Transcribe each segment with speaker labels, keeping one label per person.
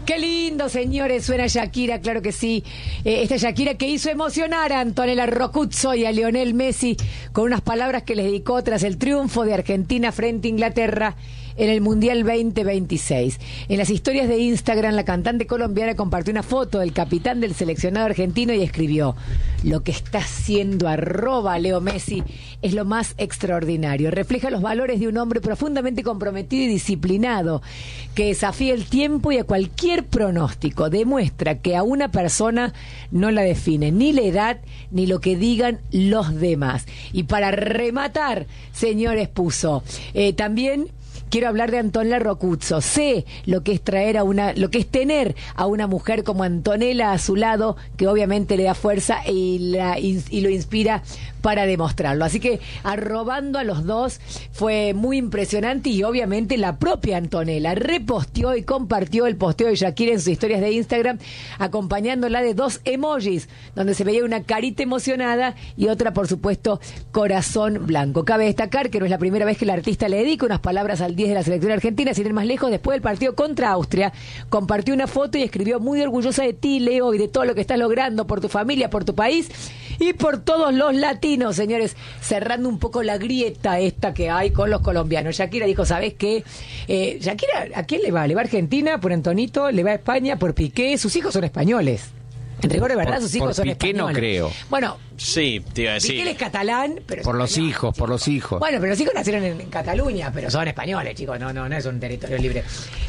Speaker 1: Qué lindo, señores, suena Shakira, claro que sí. Esta Shakira que hizo emocionar a Antonella Roccuzzo y a Lionel Messi con unas palabras que les dedicó tras el triunfo de Argentina frente a Inglaterra en el Mundial 2026. En las historias de Instagram, la cantante colombiana compartió una foto del capitán del seleccionado argentino y escribió: lo que está haciendo @Leo Messi es lo más extraordinario. Refleja los valores de un hombre profundamente comprometido y disciplinado, que desafía el tiempo y a cualquier pronóstico. Demuestra que a una persona no la define ni la edad ni lo que digan los demás. Y para rematar, señores, puso también: quiero hablar de Antonella Roccuzzo. Sé lo que es tener a una mujer como Antonella a su lado, que obviamente le da fuerza y lo inspira para demostrarlo. Así que arrobando a los dos fue muy impresionante, y obviamente la propia Antonella reposteó y compartió el posteo de Shakira en sus historias de Instagram, acompañándola de 2 emojis, donde se veía una carita emocionada y otra, por supuesto, corazón blanco. Cabe destacar que no es la primera vez que el artista le dedica unas palabras al 10 de la selección argentina. Sin ir más lejos, después del partido contra Austria, compartió una foto y escribió: muy orgullosa de ti, Leo, y de todo lo que estás logrando por tu familia, por tu país y por todos los latinos, señores, cerrando un poco la grieta esta que hay con los colombianos. Shakira dijo: ¿sabés qué? Shakira, ¿a quién le va? ¿Le va a Argentina por Antonito? ¿Le va a España por Piqué? Sus hijos son españoles. En rigor de verdad, sus hijos son
Speaker 2: Piqué
Speaker 1: españoles.
Speaker 2: No creo.
Speaker 1: Bueno,
Speaker 2: sí, te iba a decir.
Speaker 1: Piqué es catalán, pero
Speaker 2: por los hijos, por los hijos.
Speaker 1: Bueno, pero los hijos nacieron en Cataluña, pero son españoles, chicos, no es un territorio libre.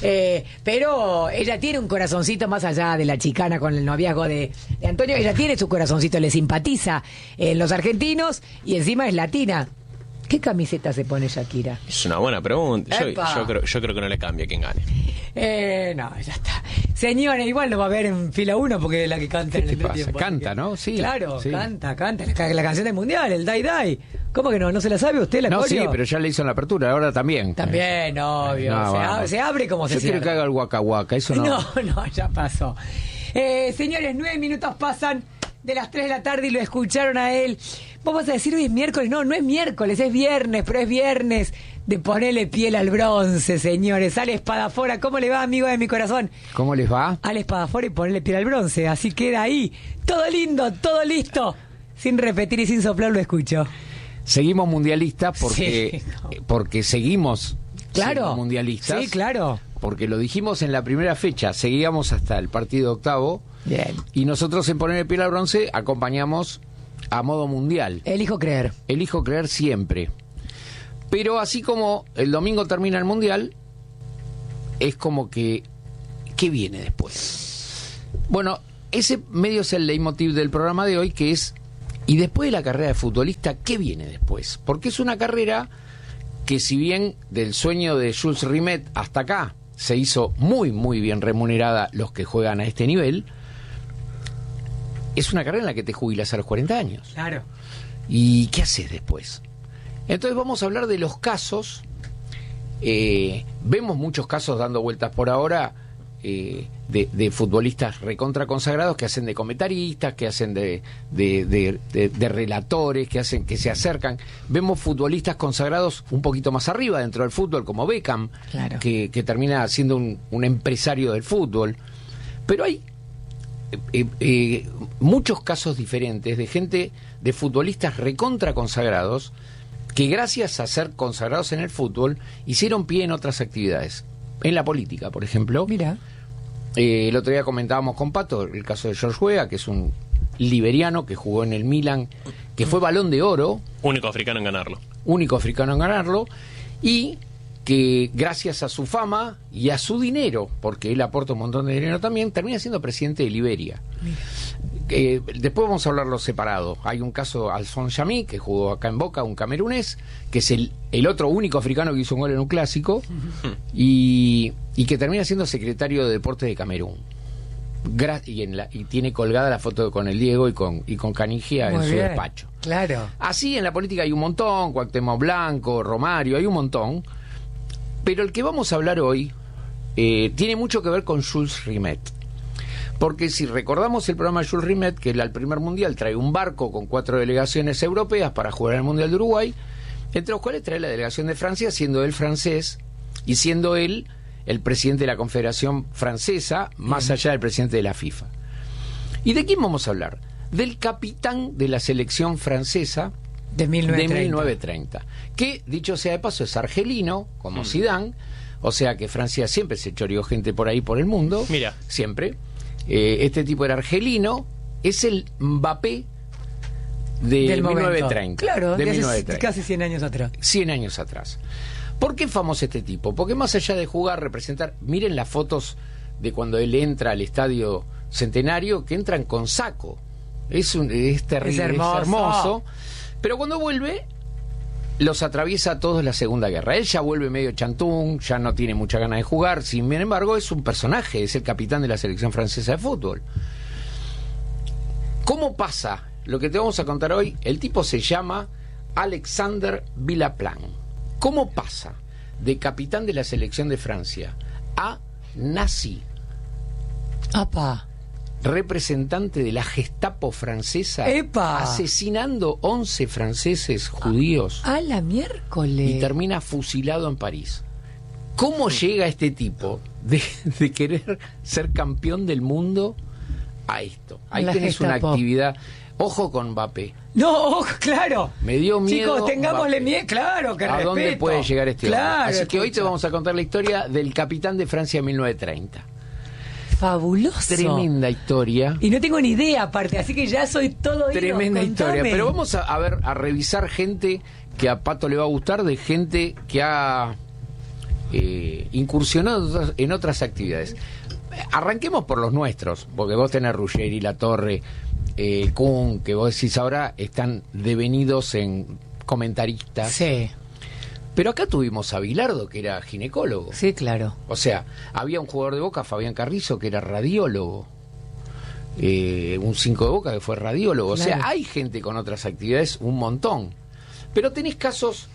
Speaker 1: Pero ella tiene un corazoncito más allá de la chicana con el noviazgo de Antonio. Ella tiene su corazoncito, le simpatiza en los argentinos y encima es latina. ¿Qué camiseta se pone Shakira?
Speaker 2: Es una buena pregunta. Yo creo que no le cambia quien gane.
Speaker 1: No, ya está. Señora, igual lo va a ver en fila 1 porque es la que canta en el
Speaker 2: pasa?
Speaker 1: tiempo.
Speaker 2: Canta, ¿no? Sí.
Speaker 1: Claro,
Speaker 2: sí.
Speaker 1: canta. La canción del mundial, el Dai Dai. ¿Cómo que no? ¿No se la sabe usted, la
Speaker 2: No,
Speaker 1: coreo?
Speaker 2: sí, pero ya le hizo en la apertura, ahora también.
Speaker 1: También, obvio. Se abre como se
Speaker 2: Yo quiero
Speaker 1: cierra.
Speaker 2: que haga el Waka Waka, eso no.
Speaker 1: No, ya pasó. Señores, 9 minutos pasan de las 3 de la tarde y lo escucharon a él. Vos vas a decir hoy es miércoles. No es miércoles, es viernes, pero es viernes de ponerle piel al bronce, señores. Ale Espadafora, ¿cómo le va, amigo de mi corazón?
Speaker 2: ¿Cómo les va?
Speaker 1: Ale Espadafora y ponerle piel al bronce. Así queda ahí. Todo lindo, todo listo. Sin repetir y sin soplar lo escucho.
Speaker 2: Seguimos mundialistas porque,
Speaker 1: Sí,
Speaker 2: porque seguimos
Speaker 1: claro,
Speaker 2: mundialistas.
Speaker 1: Sí, claro.
Speaker 2: Porque lo dijimos en la primera fecha, seguíamos hasta el partido octavo.
Speaker 1: Bien.
Speaker 2: Y nosotros en Ponerle Piel al Bronce acompañamos a modo mundial.
Speaker 1: Elijo creer.
Speaker 2: Elijo creer siempre. Pero así como el domingo termina el mundial, es como que ¿qué viene después? Bueno, ese medio es el leitmotiv del programa de hoy, que es: y después de la carrera de futbolista, ¿qué viene después? Porque es una carrera que, si bien del sueño de Jules Rimet hasta acá se hizo muy, muy bien remunerada los que juegan a este nivel, es una carrera en la que te jubilas a los 40 años.
Speaker 1: Claro.
Speaker 2: ¿Y qué haces después? Entonces vamos a hablar de los casos. Vemos muchos casos dando vueltas por ahora de futbolistas recontra consagrados que hacen de comentaristas, que hacen de relatores, que se acercan. Vemos futbolistas consagrados un poquito más arriba dentro del fútbol, como Beckham,
Speaker 1: Claro.
Speaker 2: que termina siendo un empresario del fútbol. Pero hay muchos casos diferentes de gente, de futbolistas recontra consagrados, que gracias a ser consagrados en el fútbol hicieron pie en otras actividades. En la política, por ejemplo.
Speaker 1: Mira.
Speaker 2: El otro día comentábamos con Pato el caso de George Weah, que es un liberiano que jugó en el Milan, que fue Balón de Oro.
Speaker 3: Único africano en ganarlo.
Speaker 2: Único africano en ganarlo. Y que gracias a su fama y a su dinero, porque él aporta un montón de dinero también, termina siendo presidente de Liberia. Después vamos a hablarlo separado. Hay un caso, Alphonse Jamy, que jugó acá en Boca, un camerunés, que es el otro único africano que hizo un gol en un clásico, y que termina siendo secretario de Deportes de Camerún. Y tiene colgada la foto con el Diego y con Canigia en su despacho.
Speaker 1: Claro.
Speaker 2: Así en la política hay un montón: Cuauhtémoc Blanco, Romario, hay un montón. Pero el que vamos a hablar hoy tiene mucho que ver con Jules Rimet. Porque si recordamos el programa de Jules Rimet, que el primer mundial trae un barco con 4 delegaciones europeas para jugar en el Mundial de Uruguay, entre los cuales trae la delegación de Francia, siendo él francés y siendo él el presidente de la Confederación Francesa, más allá del presidente de la FIFA. ¿Y de quién vamos a hablar? Del capitán de la selección francesa
Speaker 1: de
Speaker 2: 1930, que, dicho sea de paso, es argelino, como Zidane, o sea que Francia siempre se choreó gente por ahí por el mundo.
Speaker 3: Mira.
Speaker 2: Siempre. Este tipo era argelino, es el Mbappé de 1930.
Speaker 1: Claro,
Speaker 2: de
Speaker 1: hace
Speaker 2: 1930.
Speaker 1: casi 100 años atrás.
Speaker 2: 100 años atrás. ¿Por qué es famoso este tipo? Porque más allá de jugar, representar, miren las fotos de cuando él entra al estadio Centenario, que entran con saco. Es terrible,
Speaker 1: es hermoso.
Speaker 2: Pero cuando vuelve, los atraviesa a todos la Segunda Guerra. Él ya vuelve medio chantún, ya no tiene mucha ganas de jugar, sin embargo es un personaje, es el capitán de la selección francesa de fútbol. ¿Cómo pasa? Lo que te vamos a contar hoy, el tipo se llama Alexander Villaplan. ¿Cómo pasa de capitán de la selección de Francia a nazi?
Speaker 1: ¡Apa!
Speaker 2: Representante de la Gestapo francesa.
Speaker 1: ¡Epa!
Speaker 2: Asesinando 11 franceses judíos.
Speaker 1: ¡A la miércoles!
Speaker 2: Y termina fusilado en París. ¿Cómo llega este tipo de querer ser campeón del mundo a esto? Ahí tenés una actividad. Ojo con Mbappé.
Speaker 1: No, claro.
Speaker 2: Me dio miedo.
Speaker 1: Chicos, tengámosle miedo. Claro, que
Speaker 2: ¿A dónde puede llegar este hombre? Así que hoy te vamos a contar la historia del capitán de Francia 1930.
Speaker 1: Fabuloso.
Speaker 2: Tremenda historia.
Speaker 1: Y no tengo ni idea aparte, así que ya soy todo oído.
Speaker 2: Tremenda
Speaker 1: Contame.
Speaker 2: historia. Pero vamos a ver, a revisar gente que a Pato le va a gustar, de gente que ha incursionado en otras actividades. Arranquemos por los nuestros, porque vos tenés Ruggeri, La Torre, Kun, que vos decís ahora están devenidos en comentaristas.
Speaker 1: Sí.
Speaker 2: Pero acá tuvimos a Bilardo, que era ginecólogo.
Speaker 1: Sí, claro.
Speaker 2: O sea, había un jugador de Boca, Fabián Carrizo, que era radiólogo. Un 5 de Boca que fue radiólogo.
Speaker 1: Claro.
Speaker 2: O sea, hay gente con otras actividades, un montón. Pero tenés casos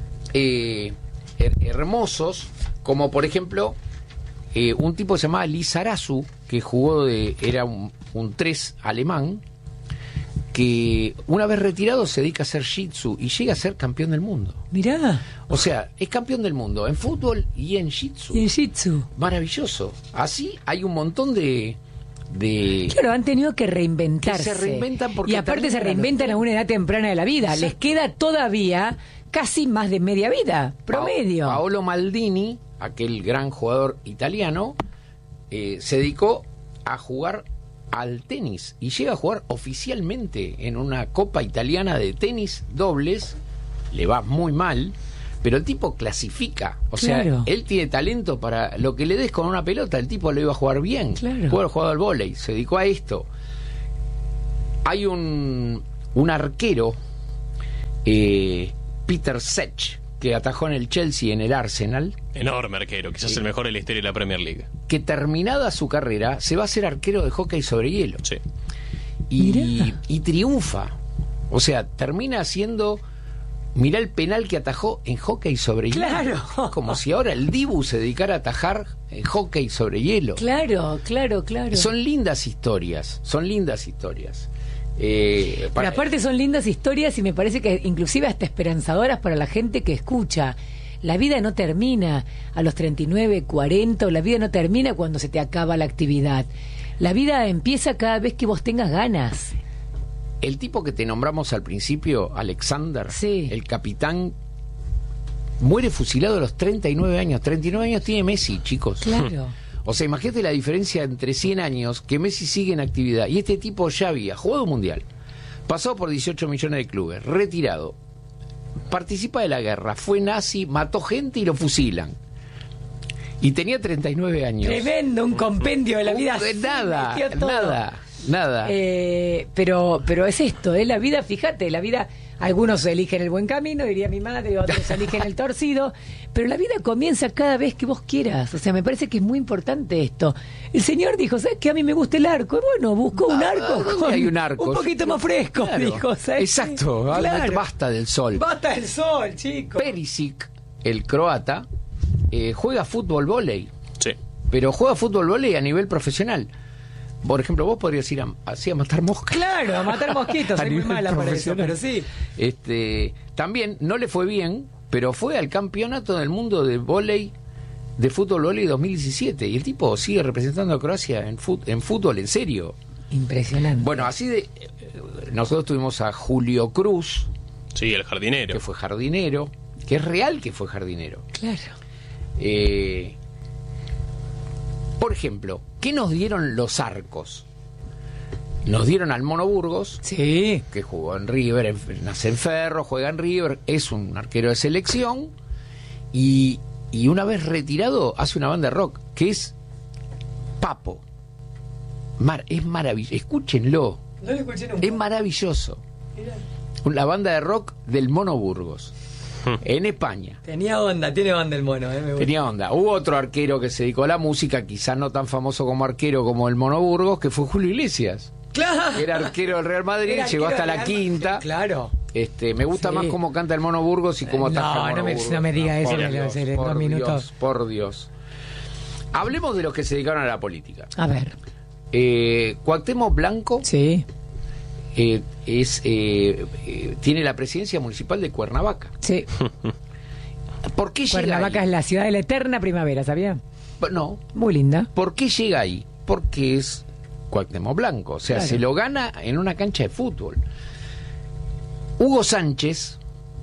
Speaker 2: hermosos, como por ejemplo, un tipo que se llamaba Lizarazu, que era un 3 alemán, que una vez retirado se dedica a hacer Jitsu y llega a ser campeón del mundo.
Speaker 1: Mirá.
Speaker 2: O sea, es campeón del mundo en fútbol y en Jitsu.
Speaker 1: Y en Jitsu.
Speaker 2: Maravilloso. Así hay un montón de...
Speaker 1: Claro, han tenido que reinventarse.
Speaker 2: Que se reinventan porque
Speaker 1: y aparte se reinventan a una edad temprana de la vida. Exacto. Les queda todavía casi más de media vida, promedio.
Speaker 2: Paolo Maldini, aquel gran jugador italiano, se dedicó a jugar al tenis y llega a jugar oficialmente en una copa italiana de tenis dobles. Le va muy mal, pero el tipo clasifica. O sea, él tiene talento para lo que le des con una pelota, el tipo lo iba a jugar bien.
Speaker 1: Claro.
Speaker 2: Jugaba al vóley, se dedicó a esto. Hay un arquero, Peter Cech, que atajó en el Chelsea, en el Arsenal.
Speaker 3: Enorme arquero, quizás el mejor de la historia de la Premier League.
Speaker 2: Que terminada su carrera, se va a hacer arquero de hockey sobre hielo.
Speaker 3: Sí.
Speaker 2: Y triunfa. O sea, termina haciendo... Mirá el penal que atajó en hockey sobre hielo.
Speaker 1: Claro.
Speaker 2: Como si ahora el Dibu se dedicara a atajar en hockey sobre hielo.
Speaker 1: Claro.
Speaker 2: Son lindas historias,
Speaker 1: Pero aparte son lindas historias y me parece que inclusive hasta esperanzadoras para la gente que escucha. La vida no termina a los 39, 40, o la vida no termina cuando se te acaba la actividad. La vida empieza cada vez que vos tengas ganas.
Speaker 2: El tipo que te nombramos al principio, Alexander,
Speaker 1: sí,
Speaker 2: el capitán, muere fusilado a los 39 años. 39 años tiene Messi, chicos.
Speaker 1: Claro.
Speaker 2: O sea, imagínate la diferencia entre 100 años, que Messi sigue en actividad, y este tipo ya había jugado mundial, pasado por 18 millones de clubes, retirado, participa de la guerra, fue nazi, mató gente y lo fusilan. Y tenía 39 años.
Speaker 1: Tremendo, un compendio de la vida.
Speaker 2: Nada.
Speaker 1: Pero es esto, la vida, fíjate, la vida, algunos eligen el buen camino, diría mi madre, otros eligen el torcido, pero la vida comienza cada vez que vos quieras. O sea, me parece que es muy importante esto. El señor dijo, ¿sabes qué? A mí me gusta el arco. Bueno, buscó un arco.
Speaker 2: Hay un arco.
Speaker 1: Un poquito más fresco,
Speaker 2: claro,
Speaker 1: dijo. ¿Sabes?
Speaker 2: Exacto,
Speaker 1: claro.
Speaker 2: Basta del sol.
Speaker 1: Basta del sol, chicos.
Speaker 2: Perisic, el croata, juega fútbol vóley.
Speaker 3: Sí.
Speaker 2: Pero juega fútbol vóley a nivel profesional. Por ejemplo, vos podrías ir a matar moscas.
Speaker 1: Claro, a matar mosquitos. Soy muy mala para eso, pero sí.
Speaker 2: También no le fue bien, pero fue al campeonato del mundo de vóley de fútbol vóley 2017 y el tipo sigue representando a Croacia en fútbol, en serio.
Speaker 1: Impresionante.
Speaker 2: Bueno, así de... nosotros tuvimos a Julio Cruz.
Speaker 3: Sí, el jardinero.
Speaker 2: Que fue jardinero, que es real que fue jardinero.
Speaker 1: Claro.
Speaker 2: Por ejemplo, ¿qué nos dieron los arcos? Nos dieron al Mono Burgos,
Speaker 1: Sí.
Speaker 2: que jugó en River, nace en Ferro, juega en River, es un arquero de selección y una vez retirado hace una banda de rock que es Papo. Es maravilloso, escúchenlo.
Speaker 1: No lo escuché nunca.
Speaker 2: Es maravilloso. La banda de rock del Mono Burgos en España.
Speaker 1: Tiene onda el mono, me gusta.
Speaker 2: Tenía onda. Hubo otro arquero que se dedicó a la música, quizás no tan famoso como arquero como el Mono Burgos, que fue Julio Iglesias.
Speaker 1: Claro.
Speaker 2: Era arquero del Real Madrid,
Speaker 1: Era
Speaker 2: llegó hasta
Speaker 1: arquero
Speaker 2: la
Speaker 1: del Real
Speaker 2: quinta.
Speaker 1: Madrid. Claro.
Speaker 2: Me gusta
Speaker 1: Sí.
Speaker 2: más cómo canta el Mono Burgos y cómo ataja el Mono Burgos.
Speaker 1: no me diga eso,
Speaker 2: por
Speaker 1: me lo voy a hacer en 2 minutos.
Speaker 2: Por Dios. Hablemos de los que se dedicaron a la política.
Speaker 1: A ver.
Speaker 2: Cuauhtémoc Blanco
Speaker 1: Sí.
Speaker 2: tiene la presidencia municipal de Cuernavaca.
Speaker 1: Sí.
Speaker 2: ¿Por qué llega
Speaker 1: Cuernavaca
Speaker 2: ahí?
Speaker 1: es la ciudad de la eterna primavera, ¿sabía?
Speaker 2: No.
Speaker 1: Muy linda.
Speaker 2: ¿Por qué llega ahí? Porque es Cuauhtémoc Blanco. O sea,
Speaker 1: Claro.
Speaker 2: se lo gana en una cancha de fútbol. Hugo Sánchez,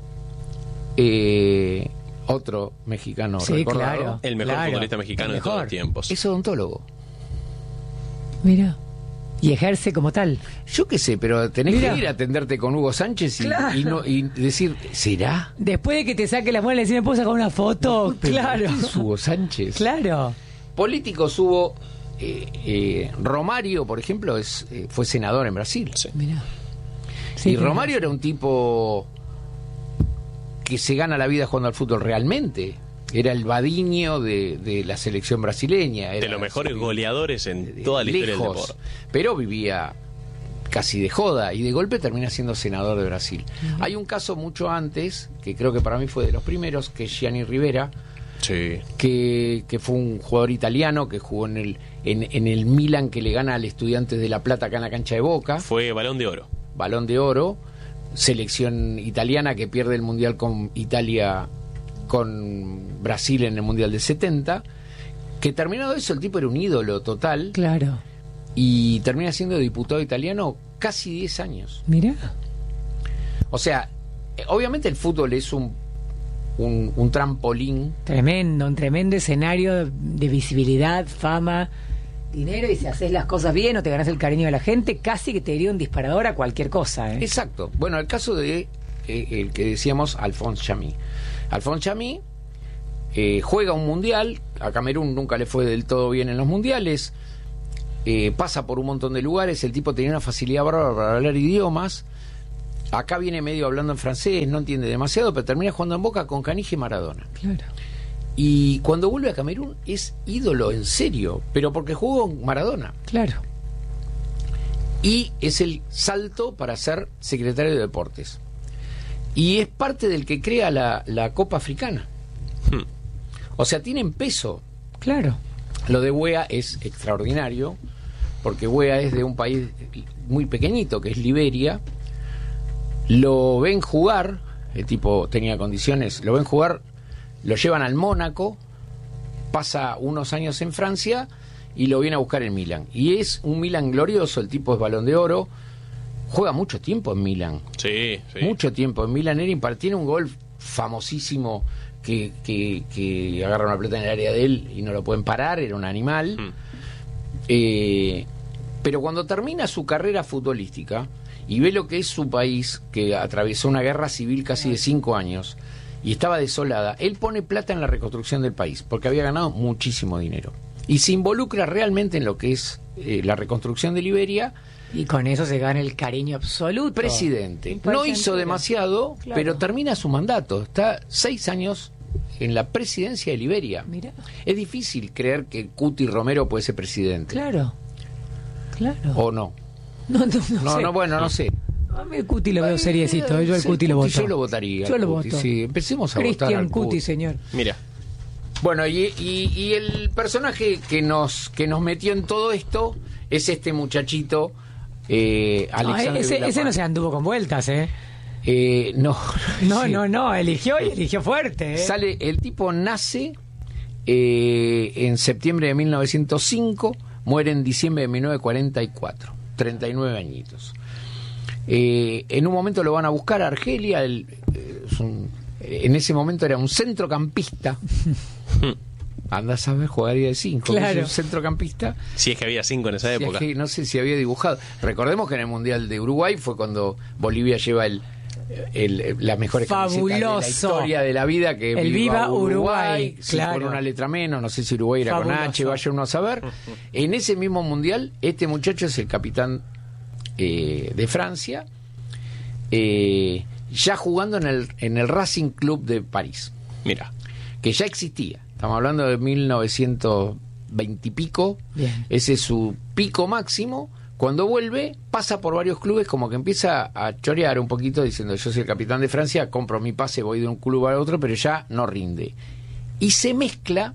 Speaker 2: otro mexicano
Speaker 1: Sí,
Speaker 2: recordado,
Speaker 1: claro.
Speaker 3: El mejor futbolista mexicano
Speaker 1: El
Speaker 3: de todos
Speaker 1: mejor.
Speaker 3: los tiempos.
Speaker 2: es odontólogo.
Speaker 1: Mira. Y ejerce como tal.
Speaker 2: Yo qué sé, pero tenés
Speaker 1: Mira.
Speaker 2: que ir a atenderte con Hugo Sánchez y decir, ¿será?
Speaker 1: Después de que te saque la muela, le decís, ¿me puedo sacar una foto? Claro.
Speaker 2: ¿Quién es Hugo Sánchez?
Speaker 1: Claro.
Speaker 2: Políticos hubo... Romario, por ejemplo, fue senador en Brasil.
Speaker 3: Sí.
Speaker 1: Mira.
Speaker 2: Y Romario era un tipo que se gana la vida jugando al fútbol realmente. Era el Vadiño de la selección brasileña.
Speaker 3: De
Speaker 2: Era
Speaker 3: los mejores goleadores en
Speaker 2: de
Speaker 3: toda la historia del
Speaker 2: lejos,
Speaker 3: deporte.
Speaker 2: pero vivía casi de joda y de golpe termina siendo senador de Brasil. Hay un caso mucho antes, que creo que para mí fue de los primeros, que es Gianni Rivera,
Speaker 3: Sí.
Speaker 2: que fue un jugador italiano que jugó en el Milan, que le gana al Estudiantes de La Plata acá en la cancha de Boca.
Speaker 3: Fue Balón de Oro.
Speaker 2: Balón de Oro, selección italiana que pierde el Mundial con Italia, con Brasil en el Mundial de 70, que terminado eso el tipo era un ídolo total
Speaker 1: Claro.
Speaker 2: y termina siendo diputado italiano casi 10 años.
Speaker 1: Mira.
Speaker 2: O sea, obviamente el fútbol es un trampolín.
Speaker 1: Tremendo, un tremendo escenario de visibilidad, fama, dinero, y si haces las cosas bien o te ganas el cariño de la gente, casi que te diría un disparador a cualquier cosa.
Speaker 2: Exacto. Bueno, el caso de el que decíamos, Alphonse Chamí. Alphonse Chamí juega un mundial, a Camerún nunca le fue del todo bien en los mundiales, pasa por un montón de lugares, el tipo tenía una facilidad bárbara para hablar idiomas, acá viene medio hablando en francés, no entiende demasiado, pero termina jugando en Boca con Canigia y Maradona.
Speaker 1: Claro.
Speaker 2: Y cuando vuelve a Camerún es ídolo en serio, pero porque jugó con Maradona.
Speaker 1: Claro.
Speaker 2: Y es el salto para ser secretario de Deportes. Y es parte del que crea la Copa Africana. O sea, tienen peso.
Speaker 1: Claro.
Speaker 2: Lo de Wea es extraordinario, porque Wea es de un país muy pequeñito, que es Liberia. Lo ven jugar, el tipo tenía condiciones, lo ven jugar, lo llevan al Mónaco, pasa unos años en Francia y lo viene a buscar en Milán. Y es un Milán glorioso, el tipo es Balón de Oro, juega mucho tiempo en Milán.
Speaker 3: Sí, sí.
Speaker 2: Mucho tiempo en Milán, tiene un gol famosísimo que agarra una pelota en el área de él y no lo pueden parar, era un animal. Pero cuando termina su carrera futbolística y ve lo que es su país, que atravesó una guerra civil casi de 5 años y estaba desolada, él pone plata en la reconstrucción del país, porque había ganado muchísimo dinero. Y se involucra realmente en lo que es la reconstrucción de Liberia.
Speaker 1: Y con eso se gana el cariño absoluto.
Speaker 2: Presidente.
Speaker 1: Un
Speaker 2: No
Speaker 1: país
Speaker 2: hizo
Speaker 1: entero.
Speaker 2: demasiado,
Speaker 1: Claro.
Speaker 2: pero termina su mandato. Está 6 años en la presidencia de Liberia.
Speaker 1: Mira.
Speaker 2: Es difícil creer que Cuti Romero puede ser presidente.
Speaker 1: Claro. Claro.
Speaker 2: ¿O no?
Speaker 1: No sé.
Speaker 2: Bueno, no sé.
Speaker 1: A mí el Cuti lo veo seriecito. Yo al Cuti lo voto.
Speaker 2: Yo lo votaría.
Speaker 1: Yo
Speaker 2: al
Speaker 1: lo
Speaker 2: Cuti,
Speaker 1: voto.
Speaker 2: sí. Empecemos a votar
Speaker 1: Cristian
Speaker 2: al
Speaker 1: Cuti, señor.
Speaker 3: Mira,
Speaker 2: Bueno, y el personaje que nos metió en todo esto es este muchachito, Alexander
Speaker 1: Ese
Speaker 2: Vilapán.
Speaker 1: no se anduvo con vueltas,
Speaker 2: No.
Speaker 1: No,
Speaker 2: Sí.
Speaker 1: no, eligió y eligió fuerte,
Speaker 2: Sale, el tipo nace en septiembre de 1905, muere en diciembre de 1944, 39 añitos. En un momento lo van a buscar a Argelia, en ese momento era un centrocampista. Anda a saber, jugaría de 5.
Speaker 1: Claro.
Speaker 2: Es un centrocampista.
Speaker 3: Si es que había 5 en esa época.
Speaker 2: No sé si había dibujado. Recordemos que en el Mundial de Uruguay fue cuando Bolivia lleva la mejor camiseta de la historia de la vida, que
Speaker 1: el Viva Uruguay.
Speaker 2: Sí,
Speaker 1: claro.
Speaker 2: con una letra menos, no sé si Uruguay era
Speaker 1: Fabuloso.
Speaker 2: con H, vaya uno a saber. En ese mismo Mundial, este muchacho es el capitán de Francia, ya jugando en el Racing Club de París.
Speaker 3: Mira.
Speaker 2: Que ya existía. Estamos hablando de 1920 y pico.
Speaker 1: Bien.
Speaker 2: Ese es su pico máximo. Cuando vuelve, pasa por varios clubes, como que empieza a chorear un poquito, diciendo: yo soy el capitán de Francia, compro mi pase, voy de un club al otro, pero ya no rinde. Y se mezcla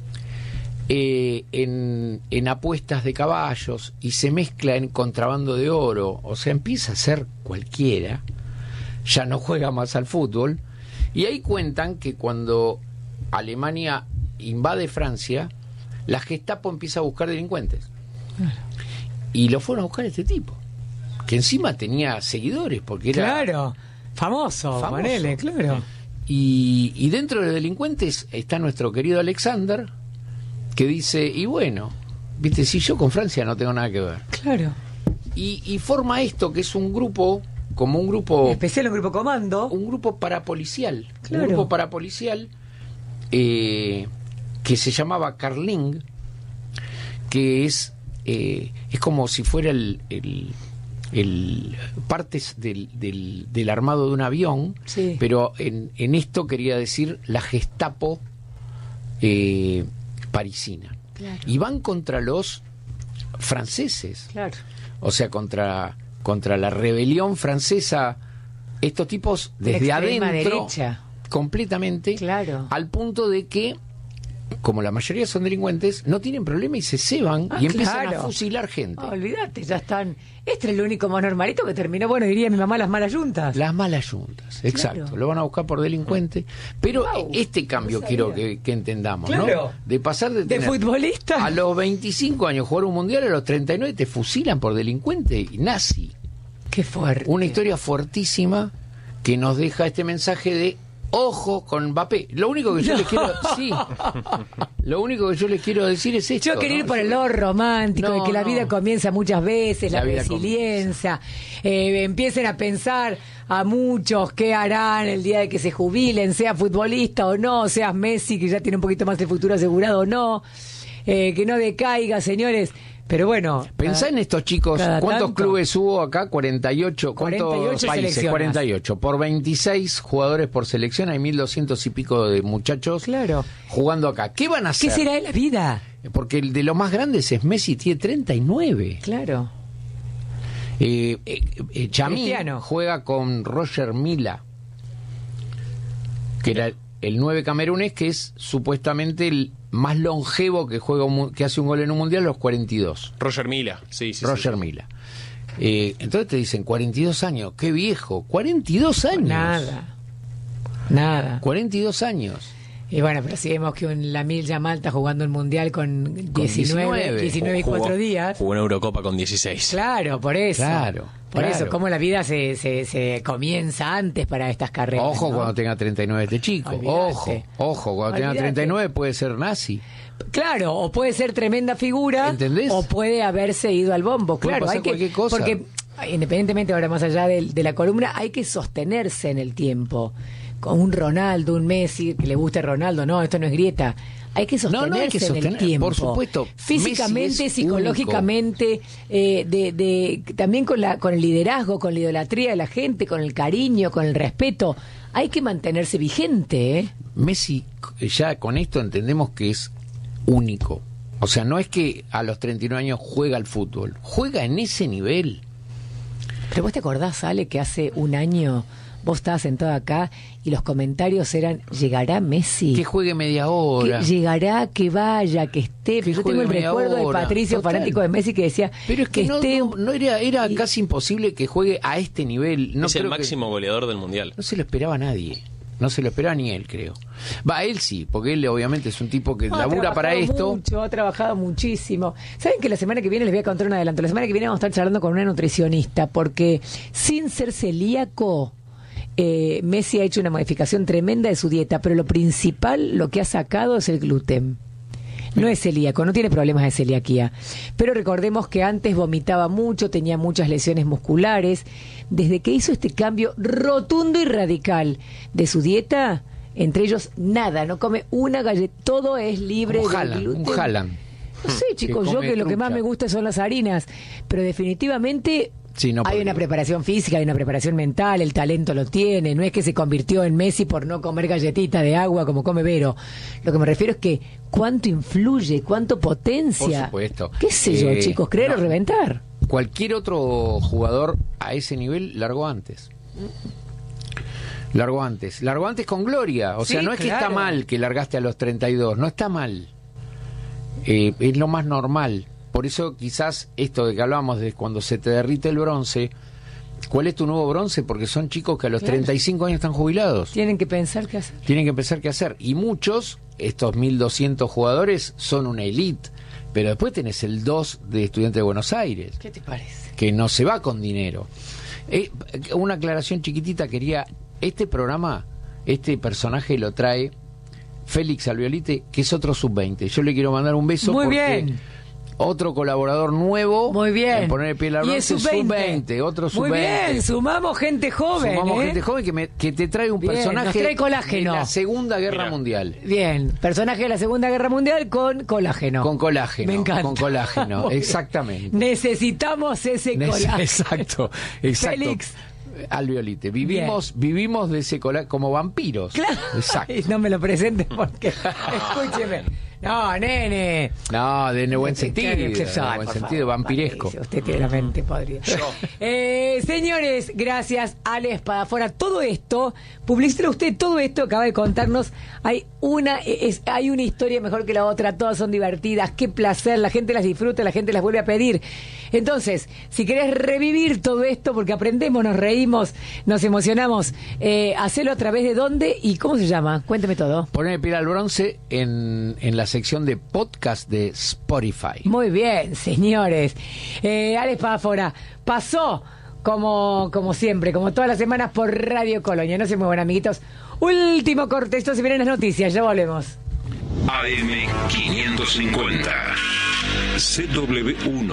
Speaker 2: en apuestas de caballos, y se mezcla en contrabando de oro. O sea, empieza a ser cualquiera. Ya no juega más al fútbol. Y ahí cuentan que cuando Alemania invade Francia, la Gestapo empieza a buscar delincuentes. Y lo fueron a buscar este tipo, que encima tenía seguidores, porque era
Speaker 1: Claro, famoso. Ponele, claro.
Speaker 2: y dentro de los delincuentes está nuestro querido Alexander, que dice: y bueno, viste, si yo con Francia no tengo nada que ver.
Speaker 1: Claro.
Speaker 2: Y forma esto, que es un grupo, como un grupo
Speaker 1: Especial, un grupo comando.
Speaker 2: un grupo parapolicial,
Speaker 1: Claro.
Speaker 2: un grupo parapolicial que se llamaba Carling, que es como si fuera el partes del armado de un avión,
Speaker 1: Sí.
Speaker 2: pero en esto quería decir la Gestapo parisina.
Speaker 1: Claro.
Speaker 2: Y van contra los franceses,
Speaker 1: Claro.
Speaker 2: o sea, contra la rebelión francesa, estos tipos desde
Speaker 1: La extrema
Speaker 2: adentro,
Speaker 1: derecha.
Speaker 2: completamente,
Speaker 1: Claro.
Speaker 2: al punto de que, como la mayoría son delincuentes, no tienen problema y se ceban y empiezan
Speaker 1: claro.
Speaker 2: a fusilar gente.
Speaker 1: Olvídate, ya están. Este es el único más normalito que terminó, bueno, diría mi mamá, las malas juntas.
Speaker 2: Las malas juntas, exacto.
Speaker 1: Claro.
Speaker 2: Lo van a buscar por delincuente. Pero
Speaker 1: Wow,
Speaker 2: este cambio
Speaker 1: no
Speaker 2: quiero
Speaker 1: sabía.
Speaker 2: que entendamos,
Speaker 1: Claro.
Speaker 2: ¿no? De pasar de tener
Speaker 1: futbolista.
Speaker 2: a los 25 años jugar un mundial, a los 39 te fusilan por delincuente y nazi.
Speaker 1: Qué fuerte.
Speaker 2: Una historia fuertísima que nos deja este mensaje de: ojo con Mbappé. Lo único que yo les quiero, sí, lo único que yo les quiero decir es esto.
Speaker 1: Yo quería ir
Speaker 2: ¿no?
Speaker 1: por el lado romántico,
Speaker 2: No,
Speaker 1: de que la
Speaker 2: no.
Speaker 1: vida comienza muchas veces, la
Speaker 2: La vida
Speaker 1: resiliencia. Empiecen a pensar a muchos qué harán el día de que se jubilen, sea futbolista o no, seas Messi, que ya tiene un poquito más de futuro asegurado o no. Que no decaiga, señores. Pero bueno.
Speaker 2: Pensá en estos chicos,
Speaker 1: cada
Speaker 2: ¿cuántos
Speaker 1: tanto.
Speaker 2: clubes hubo acá? 48, ¿cuántos
Speaker 1: 48
Speaker 2: países?
Speaker 1: selecciones.
Speaker 2: 48. Por 26 jugadores por selección hay 1.200 y pico de muchachos
Speaker 1: Claro.
Speaker 2: jugando acá. ¿Qué van a hacer?
Speaker 1: ¿Qué será de la vida?
Speaker 2: Porque el de los más grandes es Messi, tiene 39.
Speaker 1: Claro.
Speaker 2: Chamí
Speaker 1: Cristiano.
Speaker 2: juega con Roger Mila, que era el 9 camerunés, que es supuestamente el más longevo que que hace un gol en un mundial a los 42.
Speaker 3: Roger Mila, sí.
Speaker 2: Roger Mila. Entonces te dicen 42 años, qué viejo, 42 años.
Speaker 1: Nada.
Speaker 2: 42 años.
Speaker 1: Y bueno, pero si vemos que un Lamil Yamal está jugando el Mundial con 19 y 4 días.
Speaker 3: Jugó una Eurocopa con 16.
Speaker 1: Claro, por eso.
Speaker 2: Claro,
Speaker 1: Por
Speaker 2: claro.
Speaker 1: eso, como la vida se comienza antes para estas carreras.
Speaker 2: Ojo
Speaker 1: ¿no?
Speaker 2: cuando tenga 39 este chico.
Speaker 1: Olvídate.
Speaker 2: Ojo, cuando tenga
Speaker 1: Olvídate.
Speaker 2: 39 puede ser nazi.
Speaker 1: Claro, o puede ser tremenda figura.
Speaker 2: ¿Entendés?
Speaker 1: O puede haberse ido al bombo.
Speaker 2: Puede
Speaker 1: Claro,
Speaker 2: pasar
Speaker 1: hay que.
Speaker 2: cualquier cosa.
Speaker 1: Porque, independientemente, ahora más allá de la columna, hay que sostenerse en el tiempo. Con un Ronaldo, un Messi, que le guste Ronaldo, no, esto no es grieta. Hay que sostenerse
Speaker 2: No, hay que
Speaker 1: en el
Speaker 2: sostener,
Speaker 1: tiempo.
Speaker 2: por supuesto.
Speaker 1: Físicamente,
Speaker 2: Messi es
Speaker 1: psicológicamente, también con el liderazgo, con la idolatría de la gente, con el cariño, con el respeto. Hay que mantenerse vigente, ¿eh?
Speaker 2: Messi, ya con esto entendemos que es único. O sea, no es que a los 39 años juega al fútbol, juega en ese nivel.
Speaker 1: Pero vos te acordás, Ale, que hace un año vos estabas sentado acá y los comentarios eran: ¿llegará Messi?
Speaker 2: Que juegue media hora.
Speaker 1: Que llegará, que vaya, que esté.
Speaker 2: Que
Speaker 1: Yo
Speaker 2: juegue
Speaker 1: tengo el
Speaker 2: media
Speaker 1: recuerdo
Speaker 2: hora.
Speaker 1: de Patricio,
Speaker 2: Total.
Speaker 1: fanático de Messi, que decía
Speaker 2: Pero es que no era
Speaker 1: y-
Speaker 2: casi imposible que juegue a este nivel. No
Speaker 3: es el
Speaker 2: creo que-
Speaker 3: máximo goleador del Mundial.
Speaker 2: no se lo esperaba a nadie. No se lo esperaba ni él, creo. Él sí, porque él obviamente es un tipo que labura para esto.
Speaker 1: Ha trabajado muchísimo. ¿Saben que la semana que viene les voy a contar un adelanto? La semana que viene vamos a estar charlando con una nutricionista, porque sin ser celíaco, Messi ha hecho una modificación tremenda de su dieta, pero lo principal, lo que ha sacado es el gluten. No es celíaco, no tiene problemas de celiaquía. Pero recordemos que antes vomitaba mucho, tenía muchas lesiones musculares. Desde que hizo este cambio rotundo y radical de su dieta, entre ellos nada, no come una galleta, todo es libre de gluten.
Speaker 2: Un Haaland.
Speaker 1: No sé, chicos, yo que lo que más me gusta son las harinas, pero definitivamente...
Speaker 2: Sí, no
Speaker 1: hay una preparación física, hay una preparación mental, el talento lo tiene, no es que se convirtió en Messi por no comer galletita de agua como come Vero. Lo que me refiero es que cuánto influye, cuánto potencia.
Speaker 2: Por supuesto.
Speaker 1: ¿Qué sé yo, chicos? ¿Creer o reventar?
Speaker 2: Cualquier otro jugador a ese nivel largó antes. Largó antes con gloria. O sea, no es que está mal que largaste a los 32, no está mal. Es lo más normal. Por eso quizás esto de que hablábamos de cuando se te derrite el bronce, ¿cuál es tu nuevo bronce? Porque son chicos que a los 35 años están jubilados.
Speaker 1: Tienen que pensar qué hacer.
Speaker 2: Tienen que pensar qué hacer. Y muchos, estos 1.200 jugadores, son una elite. Pero después tenés el 2 de Estudiantes de Buenos Aires.
Speaker 1: ¿Qué te parece?
Speaker 2: Que no se va con dinero. Una aclaración chiquitita, este programa, este personaje lo trae Félix Alveolite, que es otro sub-20. Yo le quiero mandar un beso.
Speaker 1: Muy
Speaker 2: porque
Speaker 1: bien.
Speaker 2: Otro colaborador nuevo.
Speaker 1: Muy bien.
Speaker 2: En poner el pie al bronce, sub-20. Otro sub-20.
Speaker 1: Muy bien, sumamos gente joven.
Speaker 2: Sumamos gente joven que te trae un personaje.
Speaker 1: Nos trae colágeno.
Speaker 2: De la Segunda Guerra Mundial.
Speaker 1: Bien, personaje de la Segunda Guerra Mundial con colágeno.
Speaker 2: Con colágeno.
Speaker 1: Me encanta.
Speaker 2: Con colágeno, exactamente.
Speaker 1: Necesitamos ese colágeno.
Speaker 2: Exacto.
Speaker 1: Félix
Speaker 2: Alveolite. Vivimos de ese colágeno como vampiros.
Speaker 1: Claro.
Speaker 2: Exacto.
Speaker 1: No me lo presentes porque, escúcheme. No, nene.
Speaker 2: No, de buen sentido. De buen sentido, vampiresco.
Speaker 1: Usted tiene la mente podrida. Señores, gracias, Ale Espadafora. Todo esto, publicítelo usted, todo esto acaba de contarnos. Hay una historia mejor que la otra, todas son divertidas. Qué placer, la gente las disfruta, la gente las vuelve a pedir. Entonces, si querés revivir todo esto, porque aprendemos, nos reímos, nos emocionamos, hacelo a través de dónde y cómo se llama. Cuénteme todo.
Speaker 2: Poner piel al bronce en la sección de podcast de Spotify.
Speaker 1: Muy bien, señores. Ale Espadafora pasó como siempre, como todas las semanas por Radio Colonia. No se muevan, amiguitos. Último corte, esto se vienen las noticias, ya volvemos.
Speaker 4: AM 550 CW1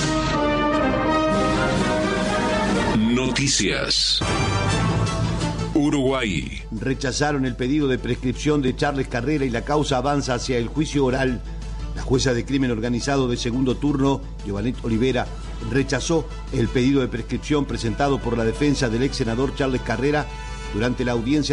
Speaker 4: Noticias. Uruguay.
Speaker 5: Rechazaron el pedido de prescripción de Charles Carrera y la causa avanza hacia el juicio oral. La jueza de crimen organizado de segundo turno, Giovanet Olivera, rechazó el pedido de prescripción presentado por la defensa del ex senador Charles Carrera durante la audiencia